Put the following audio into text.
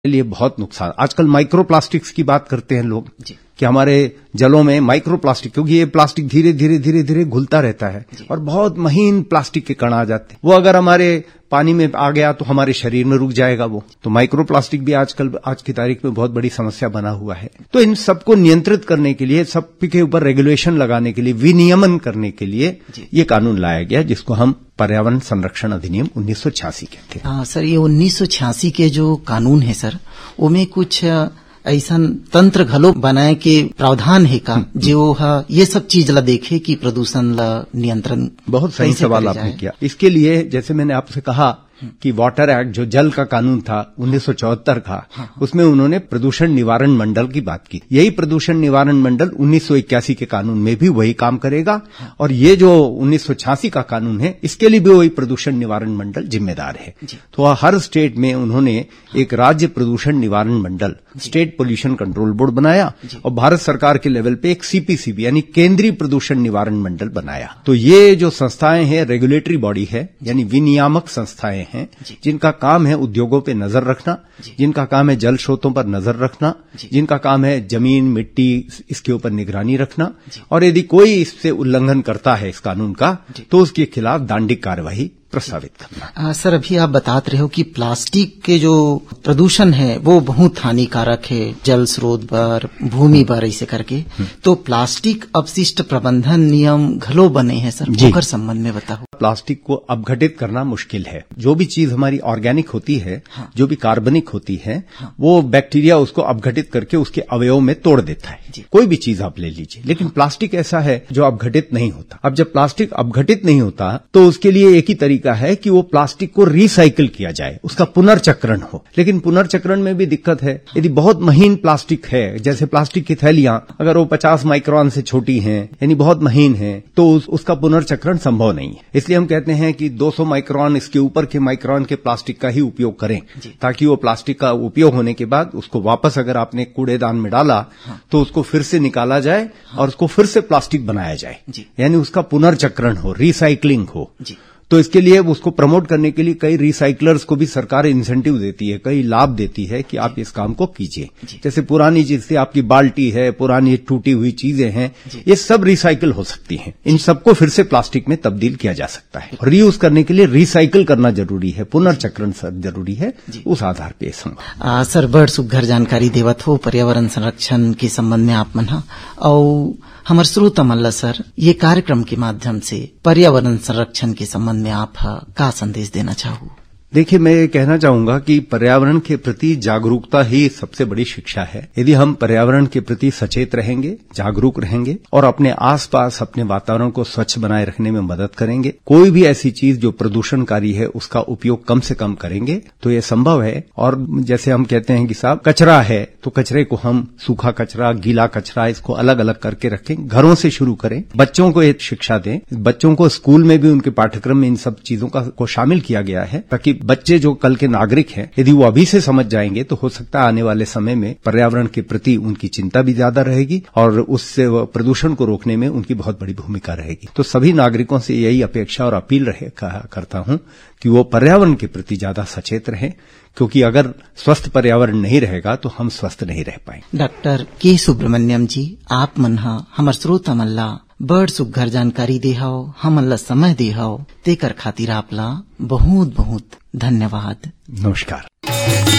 लिए बहुत नुकसान। आजकल माइक्रो प्लास्टिक्स की बात करते हैं लोग कि हमारे जलों में माइक्रो प्लास्टिक, क्योंकि ये प्लास्टिक धीरे धीरे धीरे धीरे घुलता रहता है और बहुत महीन प्लास्टिक के कण आ जाते हैं। वो अगर हमारे पानी में आ गया तो हमारे शरीर में रुक जाएगा वो। तो माइक्रो प्लास्टिक भी आजकल आज की तारीख में बहुत बड़ी समस्या बना हुआ है। तो इन सबको नियंत्रित करने के लिए, सब के ऊपर रेगुलेशन लगाने के लिए, विनियमन करने के लिए ये कानून लाया गया, जिसको हम पर्यावरण संरक्षण अधिनियम 1986 कहते हैं। सर, ये 1986 के जो कानून है सर, उनमें कुछ ऐसा तंत्र घलो बनाए के प्रावधान है का जो ये सब चीज ला देखे कि प्रदूषण ला नियंत्रण। बहुत सही सवाल आपने किया। इसके लिए जैसे मैंने आपसे कहा कि वाटर एक्ट जो जल का कानून था 1974 का, उसमें उन्होंने प्रदूषण निवारण मंडल की बात की। यही प्रदूषण निवारण मंडल 1981 के कानून में भी वही काम करेगा और ये जो 1986 का कानून है इसके लिए भी वही प्रदूषण निवारण मंडल जिम्मेदार है। तो हर स्टेट में उन्होंने एक राज्य प्रदूषण निवारण मंडल, स्टेट पोल्यूशन कंट्रोल बोर्ड बनाया और भारत सरकार के लेवल पे एक सीपीसीबी यानी केंद्रीय प्रदूषण निवारण मंडल बनाया। तो ये जो संस्थाएं हैं रेगुलेटरी बॉडी है, यानी विनियामक संस्थाएं हैं, जिनका काम है उद्योगों पे नजर रखना, जिनका काम है जल स्रोतों पर नजर रखना, जिनका काम है जमीन मिट्टी इसके ऊपर निगरानी रखना, और यदि कोई इससे उल्लंघन करता है इस कानून का तो उसके खिलाफ दंडिक कार्यवाही प्रस्तावित करना। सर, अभी आप बताते रहे हो कि प्लास्टिक के जो प्रदूषण है वो बहुत हानिकारक है जल स्रोत पर, भूमि पर, ऐसे करके। तो प्लास्टिक अपशिष्ट प्रबंधन नियम घलो बने हैं सर, ओकर संबंध में बताओ। प्लास्टिक को अपघटित करना मुश्किल है। जो भी चीज हमारी ऑर्गेनिक होती है, जो भी कार्बनिक होती है, वो बैक्टीरिया उसको अपघटित करके उसके अवयव में तोड़ देता है। कोई भी चीज आप ले लीजिए, लेकिन प्लास्टिक ऐसा है जो अपघटित नहीं होता। अब जब प्लास्टिक अपघटित नहीं होता तो उसके लिए एक ही तरीका है कि वो प्लास्टिक को रिसाइकिल किया जाए, उसका पुनर्चक्रण हो। लेकिन पुनर्चक्रण में भी दिक्कत है। यदि बहुत महीन प्लास्टिक है, जैसे प्लास्टिक की थैलियां अगर वो 50 माइक्रोन से छोटी हैं, यानी बहुत महीन है, तो उसका पुनर्चक्रण संभव नहीं है। इसलिए हम कहते हैं कि 200 माइक्रोन इसके ऊपर के माइक्रोन के प्लास्टिक का ही उपयोग करें, ताकि वो प्लास्टिक का उपयोग होने के बाद उसको वापस अगर आपने कूड़ेदान में डाला तो उसको फिर से निकाला जाए और उसको फिर से प्लास्टिक बनाया जाए, यानी उसका पुनर्चक्रण हो, रिसाइकलिंग हो। तो इसके लिए उसको प्रमोट करने के लिए कई रिसाइकलर्स को भी सरकार इंसेंटिव देती है, कई लाभ देती है कि आप इस काम को कीजिए। जैसे पुरानी जैसे आपकी बाल्टी है, पुरानी टूटी हुई चीजें हैं, ये सब रिसाइकिल हो सकती हैं। इन सबको फिर से प्लास्टिक में तब्दील किया जा सकता है। रीयूज करने के लिए रिसाइकिल करना जरूरी है, पुनर्चक्रण जरूरी है। उस आधार पर सर बड़ सुघर जानकारी देवत हो पर्यावरण संरक्षण के संबंध में आप मन और हमारे श्रोता मन ला सर ये कार्यक्रम के माध्यम से पर्यावरण संरक्षण के संबंध में आप का संदेश देना चाहो? देखिए, मैं ये कहना चाहूंगा कि पर्यावरण के प्रति जागरूकता ही सबसे बड़ी शिक्षा है। यदि हम पर्यावरण के प्रति सचेत रहेंगे, जागरूक रहेंगे और अपने आसपास अपने वातावरण को स्वच्छ बनाए रखने में मदद करेंगे, कोई भी ऐसी चीज जो प्रदूषणकारी है उसका उपयोग कम से कम करेंगे तो ये संभव है। और जैसे हम कहते हैं कि साहब कचरा है तो कचरे को हम सूखा कचरा, गीला कचरा, इसको अलग अलग करके रखें। घरों से शुरू करें, बच्चों को एक शिक्षा दें। बच्चों को स्कूल में भी उनके पाठ्यक्रम में इन सब चीजों को शामिल किया गया है, ताकि बच्चे जो कल के नागरिक हैं, यदि वो अभी से समझ जाएंगे तो हो सकता है आने वाले समय में पर्यावरण के प्रति उनकी चिंता भी ज्यादा रहेगी और उससे प्रदूषण को रोकने में उनकी बहुत बड़ी भूमिका रहेगी। तो सभी नागरिकों से यही अपेक्षा और अपील करता हूं कि वो पर्यावरण के प्रति ज्यादा सचेत रहें, क्योंकि अगर स्वस्थ पर्यावरण नहीं रहेगा तो हम स्वस्थ नहीं रह पाएंगे। डॉक्टर के सुब्रमण्यम जी, आप मन हमर श्रोता मन ला बड़ सुघर जानकारी देहाओ, हमन ला समय देहाओ, तेकर खातिर आपला बहुत बहुत धन्यवाद। नमस्कार।